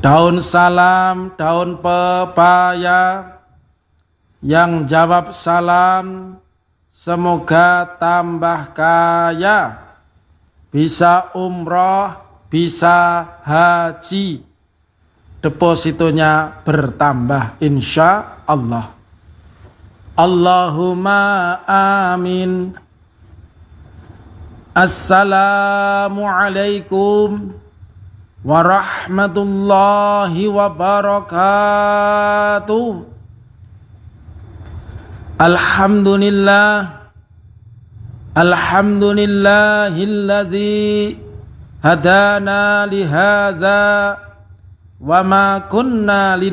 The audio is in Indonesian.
Daun salam, daun pepaya. Yang jawab salam, semoga tambah kaya, bisa umroh, bisa haji, depositonya bertambah insya Allah. Allahumma amin. Assalamualaikum warahmatullahi wabarakatuh. Alhamdulillahilladzi hadana lihadza wa ma kunna